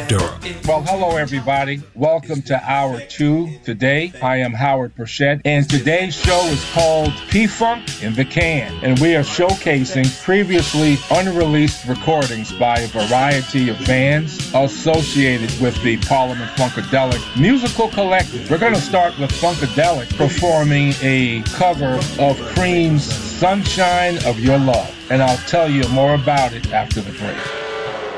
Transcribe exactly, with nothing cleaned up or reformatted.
Durham. Well, hello, everybody. Welcome to Hour two. Today, I am Howard Burchett, and today's show is called P-Funk in the Can, and we are showcasing previously unreleased recordings by a variety of bands associated with the Parliament Funkadelic Musical Collective. We're going to start with Funkadelic performing a cover of Cream's Sunshine of Your Love, and I'll tell you more about it after the break.